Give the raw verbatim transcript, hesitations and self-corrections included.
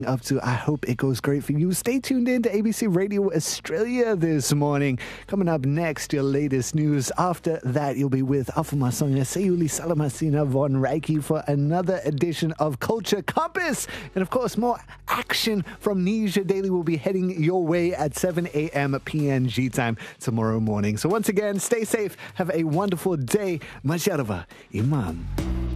up to. I hope it goes great for you. Stay tuned in to A B C Radio Australia this morning. Coming up next, your latest news. After that, you'll be with Afumasonga Sayuli Salamasina Von Reiki for another edition of Culture Compass. And of course, more action from Nisha Daily will be heading your way at seven a.m. P N G time tomorrow morning. So once again, stay safe. Have a wonderful day. Masharava Imam.